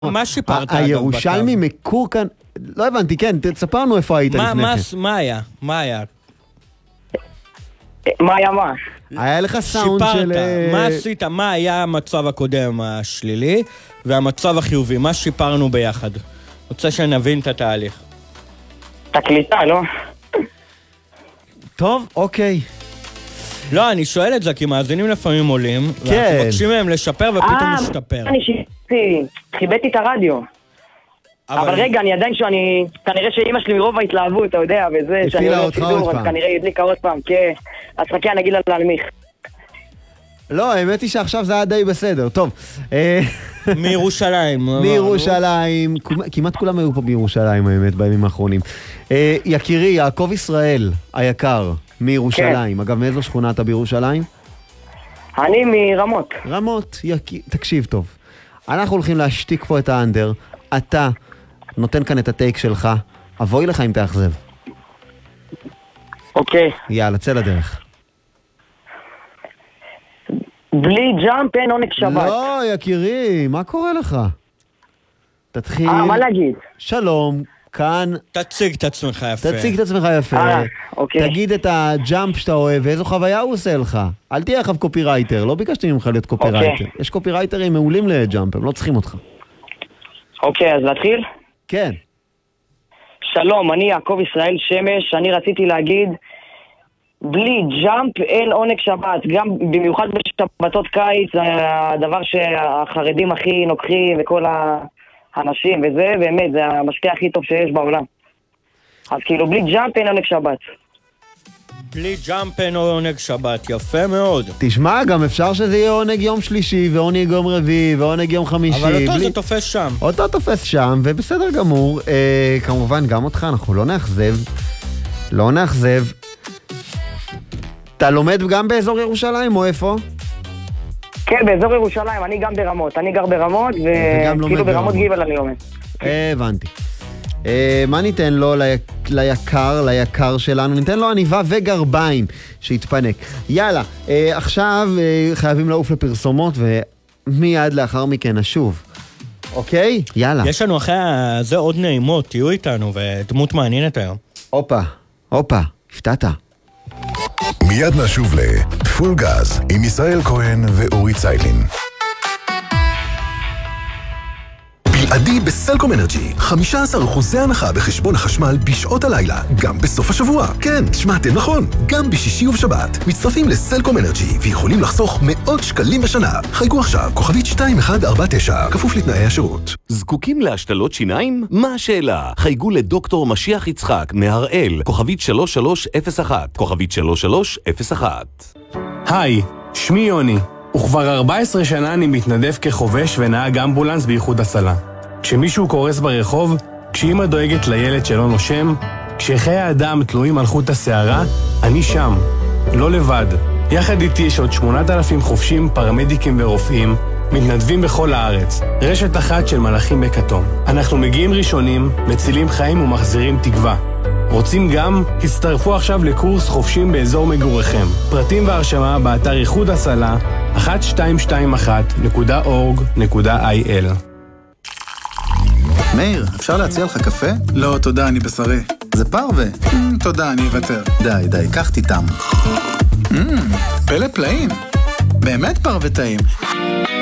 מה שיפרת? הירושלמי מקור כאן, לא הבנתי, כן, תספר לנו איפה היית לפני כן. מה היה? מה היה מה? היה לך סאונד של... מה עשית? מה היה המצב הקודם השלילי והמצב החיובי? מה שיפרנו ביחד? רוצה שנבין את התהליך. תקליטה, לא? טוב, אוקיי. לא, אני שואל את זה, כי מאזינים לפעמים עולים, כן. ואנחנו מבקשים מהם לשפר ופתאום משתפר. אני חיבאתי את הרדיו. אבל רגע, אני עדיין כנראה שאמא שלי מרוב ההתלהבות, אתה יודע, וזה, שאני הפעילה אותך עוד פעם. כנראה ידליקה עוד פעם, כן. אז חכה, אני אגיד לה להנמיך. לא, האמת היא שעכשיו זה היה די בסדר. טוב. מירושלים. מירושלים. כמעט כולם היו פה בירושלים, האמת, בימים האחרונים. יקירי, יעקב ישראל, היקר, מירושלים. אגב, מאיזו שכונה אתה בירושלים? אני מרמות. רמות, תקשיב טוב. אנחנו הולכים להשתיק פה את האנדר. אתה נותן כאן את הטייק שלך. אבוי לך אם תאכזב. אוקיי. יאללה, צא לדרך. בלי ג'אמפ אין עונג שבת. לא, יקירי, מה קורה לך? תתחיל... מה להגיד? שלום, כאן... תציג את עצמך יפה. תציג את עצמך יפה. אוקיי. תגיד את הג'אמפ שאתה אוהב, ואיזו חוויה הוא עושה לך. אל תהיה אחר קופירייטר, לא ביקשתי ממך להיות קופירייטר. יש קופירייטרים מעולים לג'אמפ, הם לא צריכים אותך. אוקיי, אז להתחיל? כן. שלום, אני יעקב ישראל שמש, אני רציתי להגיד... בלי ג'אמפ אין עונג שבת, גם במיוחד בשבתות קיץ, זה הדבר שהחרדים הכי נוקחים וכל האנשים וזה, באמת, זה המשקה הכי טוב שיש בעולם. אז כאילו בלי ג'אמפ אין עונג שבת. בלי ג'אמפ אין עונג שבת, יפה מאוד. תשמע, גם אפשר שזה יהיה עונג יום שלישי, ועונג יום רביעי, ועונג יום חמישי. אבל אותו זה תופס שם. אותו תופס שם, ובסדר גמור. כמובן, גם אותך, אנחנו לא נאכזב. לא נאכזב. אתה לומד גם באזור ירושלים או איפה? כן, באזור ירושלים, אני גם ברמות. אני גר ברמות, וכאילו ברמות גיבל אני לומד. הבנתי. מה ניתן לו ליקר שלנו? ניתן לו עניבה וגרביים שהתפנק. יאללה, עכשיו חייבים לעוף לפרסומות, ומיד לאחר מכן נשוב. אוקיי? יאללה. יש לנו אחרי זה עוד נעימות, תהיו איתנו, ודמות מעניינת היום. הופה, הפתעת. מיד נשוב לפול גז עם ישראל כהן ואורי ציילין. בלעדי בסלקום אנרג'י, 15% הנחה בחשבון החשמל בשעות הלילה, גם בסוף השבוע. כן, שמעתם נכון, גם בשישי ובשבת. מצטרפים לסלקום אנרג'י ויכולים לחסוך מאות שקלים בשנה. חייגו עכשיו, כוכבית 2149, כפוף לתנאי השירות. זקוקים להשתלות שיניים? מה השאלה? חייגו לדוקטור משיח יצחק מהראל, כוכבית 3301, כוכבית 3301. היי, שמי יוני, וכבר 14 שנה אני מתנדב כחובש ונהג אמבולנס באיחוד הצלה. כשמישהו קורס ברחוב, כשאמא דואגת לילד שלא נושם, כשחיי האדם תלויים על חוט השערה, אני שם, לא לבד. יחד איתי יש עוד 8,000 חובשים, פרמדיקים ורופאים, מתנדבים בכל הארץ, רשת אחת של מלאכים בכתום. אנחנו מגיעים ראשונים, מצילים חיים ומחזירים תקווה. רוצים גם? הצטרפו עכשיו לקורס חובשים באזור מגוריכם. פרטים והרשמה באתר איחוד הצלה 1221.org.il. מאיר, אפשר להציע לך קפה? לא, תודה, אני בשרי. זה פרווה. תודה, אני אוותר. די, קח תיתם. פלא פלאים. באמת פרווה טעים.